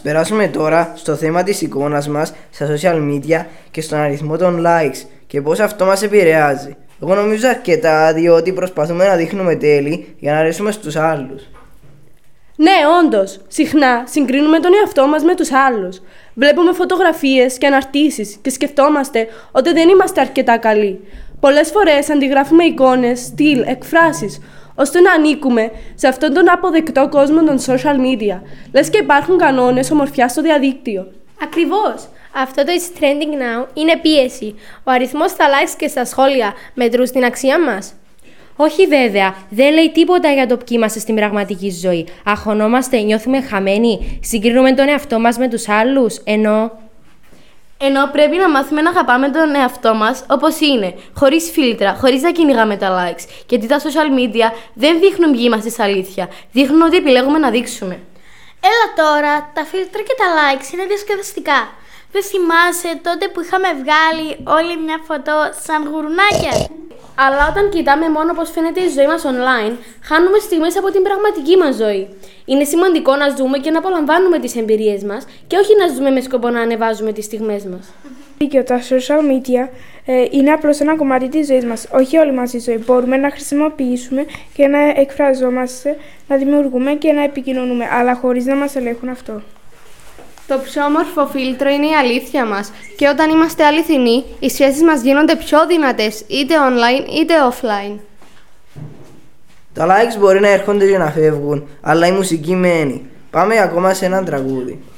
περάσουμε τώρα στο θέμα της εικόνας μας στα social media και στον αριθμό των likes και πώς αυτό μας επηρεάζει. Εγώ νομίζω αρκετά, διότι προσπαθούμε να δείχνουμε τέλη για να αρέσουμε στους άλλους. Ναι, όντως. Συχνά συγκρίνουμε τον εαυτό μας με τους άλλους. Βλέπουμε φωτογραφίες και αναρτήσεις και σκεφτόμαστε ότι δεν είμαστε αρκετά καλοί. Πολλές φορές αντιγράφουμε εικόνες, στυλ, εκφράσεις, ώστε να ανήκουμε σε αυτόν τον αποδεκτό κόσμο των social media. Λες και υπάρχουν κανόνες ομορφιάς στο διαδίκτυο. Ακριβώς. Αυτό το is trending now είναι πίεση. Ο αριθμός στα likes και στα σχόλια μετρούν στην αξία μας. Όχι βέβαια, δεν λέει τίποτα για το ποιοι είμαστε στην πραγματική ζωή. Αγχωνόμαστε, νιώθουμε χαμένοι, συγκρίνουμε τον εαυτό μας με τους άλλους, Ενώ πρέπει να μάθουμε να αγαπάμε τον εαυτό μας όπως είναι, χωρίς φίλτρα, χωρίς να κυνηγάμε τα likes. Γιατί τα social media δεν δείχνουν ποιοι είμαστε στα αλήθεια, δείχνουν ότι επιλέγουμε να δείξουμε. Έλα τώρα, τα φίλτρα και τα likes είναι διασκεδαστικά. Δεν θυμάσαι τότε που είχαμε βγάλει όλη μια φωτό σαν γουρνάκια? Αλλά όταν κοιτάμε μόνο πώς φαίνεται η ζωή μας online, χάνουμε στιγμές από την πραγματική μας ζωή. Είναι σημαντικό να ζούμε και να απολαμβάνουμε τις εμπειρίες μας και όχι να ζούμε με σκοπό να ανεβάζουμε τις στιγμές μας. Και τα social media είναι απλώς ένα κομμάτι της ζωής μας, όχι όλη μας η ζωή. Μπορούμε να χρησιμοποιήσουμε και να εκφραζόμαστε, να δημιουργούμε και να επικοινωνούμε, αλλά χωρίς να μας ελέγχουν αυτό. Το πιο όμορφο φίλτρο είναι η αλήθεια μας και όταν είμαστε αληθινοί, οι σχέσεις μας γίνονται πιο δυνατές, είτε online είτε offline. Τα likes μπορεί να έρχονται και να φεύγουν, αλλά η μουσική μένει. Πάμε ακόμα σε έναν τραγούδι.